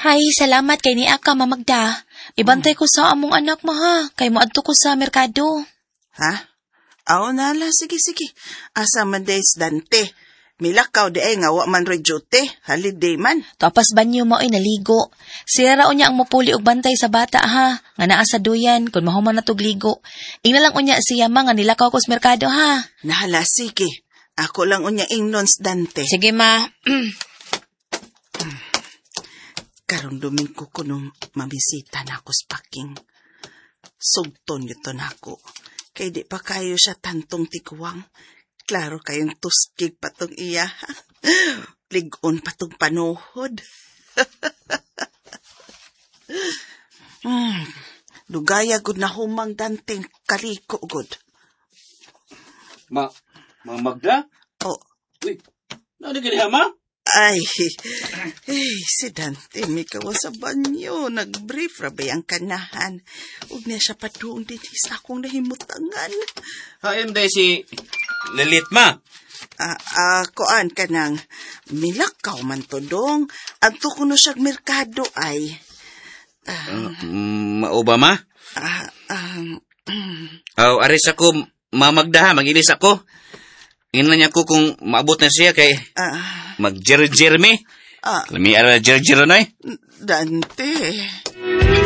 Hay, salamat kay ni Aka, Mamagda. Ibantay ko sa among anak mo ha, kay moadto ko sa merkado. Ha? Aw nala, sige. Asa man days Dante. Milakaw di ay nga wa man roy duty, holiday man. Tapas banyo mo ay naligo. Sira unya ang mupuli og bantay sa bata ha, nga naa sa duyan, kung mahuman na tog ligo. Ingna lang unya siya nga nilakaw ko sa merkado ha. Nahala, sige. Ako lang unya ingnons Dante. Sige ma. Karong Domingo ko nung mamisita na ako sa paking. Sugton yun na ako. Kay di pa kayo siya tantong tikuwang. Klaro kayong tuskig patong iya. Ligon patong panuhod. Lugaya gud na humang Dante kaliko gud. Magda? Oh. Uy, nani ka niya, ma? Ay, si Dante, may kawa sa banyo. Nag-brief rabay ang kanahan. Huwag niya siya patuong din sa akong nahimutangan. Hayam day si Lilit, ma. Koan ka nang milakaw man to dong. Adto ko no siyag merkado ay. Mao ba, ma? Aris ako, mamagda ha, magilis ako. Ingnan niya ko kung maabot na siya kay mag-jer-jer mi. Lami ara jer-jer na eh. Dante.